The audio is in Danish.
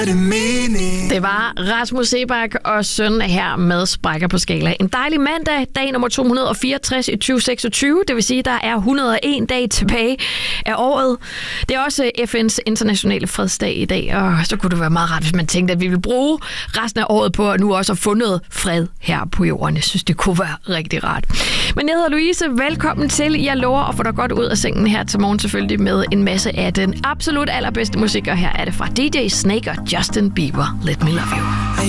det mening? Det var Rasmus Seebach og søn her med Sprækker på skala. En dejlig mandag, dag nummer 264 i 2026. Det vil sige, at der er 101 dage tilbage af året. Det er også FN's internationale fredsdag i dag, og så kunne det være meget rart, hvis man tænkte, at vi ville bruge resten af året på at nu også at få noget fred her på jorden. Jeg synes, det kunne være rigtig rart. Men jeg hedder Louise. Velkommen til. Jeg lover at få dig godt ud af sengen her til morgen, selvfølgelig med en masse af den absolut allerbedste musik, og her er det fra DJ Snake og Justin Bieber. Let Me Love You.